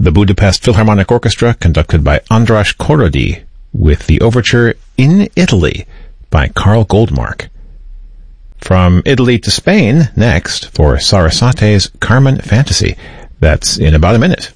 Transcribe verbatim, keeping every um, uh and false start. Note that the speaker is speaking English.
the Budapest Philharmonic Orchestra, conducted by András Korody, with the overture In Italy by Carl Goldmark. From Italy to Spain, next, for Sarasate's Carmen Fantasy. That's in about a minute.